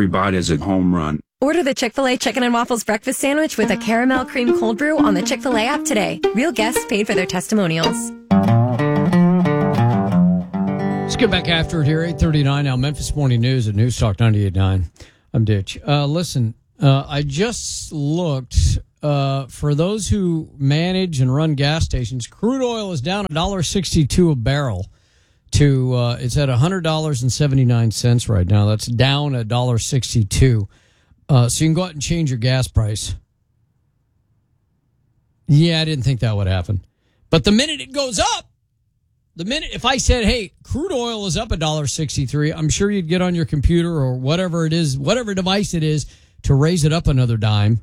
Every bite is a home run. Order the Chick-fil-A Chicken and Waffles Breakfast Sandwich with a caramel cream cold brew on the Chick-fil-A app today. Real guests paid for their testimonials. Let's get back after it here, 8:39 now. Memphis Morning News at News Talk 98.9. I'm Ditch. Listen, I just looked. For those who manage and run gas stations, crude oil is down $1.62 a barrel to it's at $100.79 right now. That's down $1.62. So you can go out and change your gas price. Yeah, I didn't think that would happen. But the minute it goes up, if I said, hey, crude oil is up $1.63, I'm sure you'd get on your computer or whatever it is, whatever device it is, to raise it up another dime.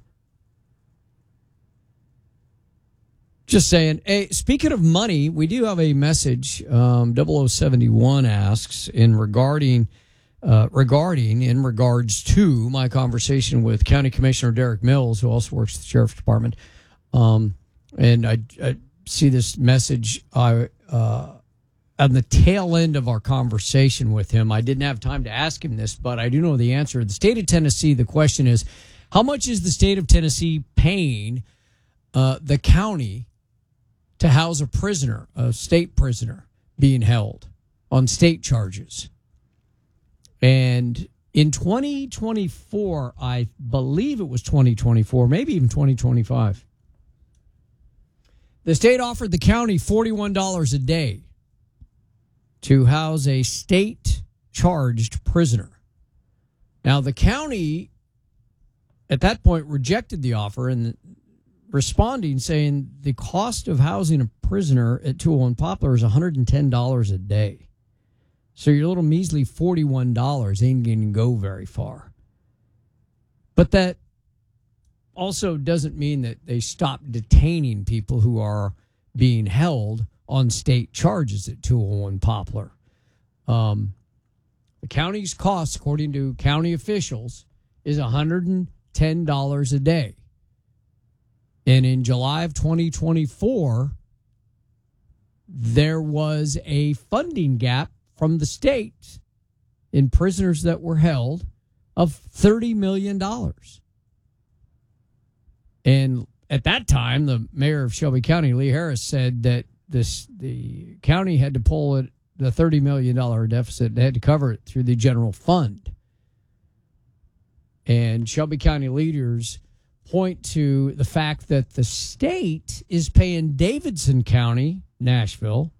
Just saying. Hey, speaking of money, we do have a message. 0071 asks in regards to my conversation with County Commissioner Derek Mills, who also works at the Sheriff's Department. And I see this message on the tail end of our conversation with him. I didn't have time to ask him this, but I do know the answer. The state of Tennessee, the question is, how much is the state of Tennessee paying the county to house a prisoner, a state prisoner, being held on state charges? And in 2024, I believe it was 2024, maybe even 2025, the state offered the county $41 a day to house a state-charged prisoner. Now, the county at that point rejected the offer and responding, saying the cost of housing a prisoner at 201 Poplar is $110 a day. So your little measly $41 ain't going to go very far. But that also doesn't mean that they stop detaining people who are being held on state charges at 201 Poplar. The county's cost, according to county officials, is $110 a day. And in July of 2024, there was a funding gap from the state in prisoners that were held of $30 million. And at that time, the mayor of Shelby County, Lee Harris, said that the county had to pull it, the $30 million deficit. They had to cover it through the general fund. And Shelby County leaders point to the fact that the state is paying Davidson County, Nashville,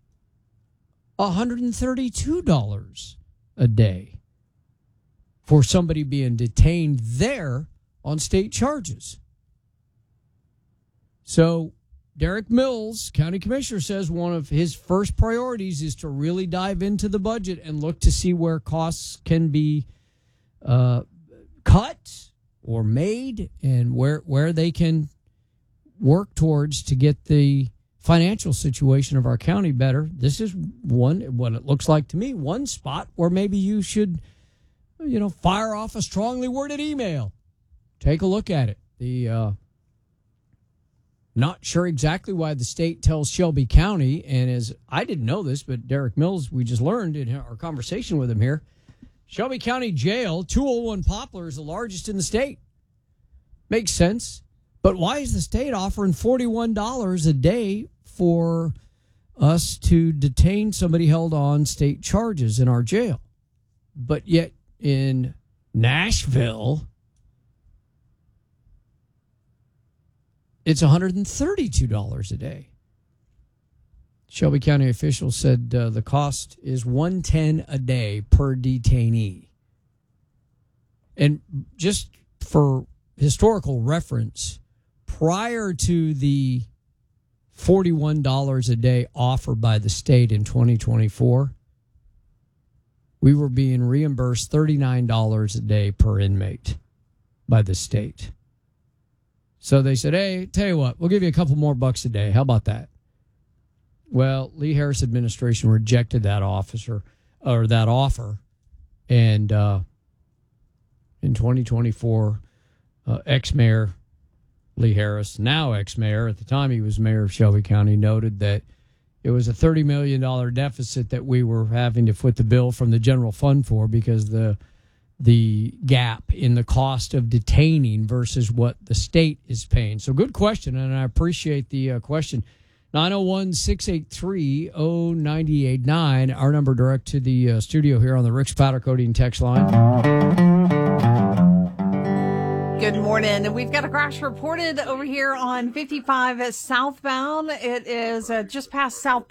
$132 a day for somebody being detained there on state charges. So Derek Mills, county commissioner, says one of his first priorities is to really dive into the budget and look to see where costs can be cut or made, and where they can work towards to get the financial situation of our county better. This is one, what it looks like to me, one spot where maybe you should, fire off a strongly worded email. Take a look at it. Not sure exactly why the state tells Shelby County, and as I didn't know this, but Derek Mills, we just learned in our conversation with him here, Shelby County Jail, 201 Poplar, is the largest in the state. Makes sense. But why is the state offering $41 a day for us to detain somebody held on state charges in our jail? But yet in Nashville, it's $132 a day. Shelby County officials said the cost is $110 a day per detainee. And just for historical reference, prior to the $41 a day offered by the state in 2024, we were being reimbursed $39 a day per inmate by the state. So they said, hey, tell you what, we'll give you a couple more bucks a day. How about that? Well, Lee Harris administration rejected that offer. And in 2024, ex-mayor Lee Harris, now ex-mayor, at the time he was mayor of Shelby County, noted that it was a $30 million deficit that we were having to foot the bill from the general fund for, because the the gap in the cost of detaining versus what the state is paying. So good question, and I appreciate the question. 901-683-0989, our number direct to the studio here on the Rick's Powder Coating text line. Good morning. We've got a crash reported over here on 55 southbound. It is just past South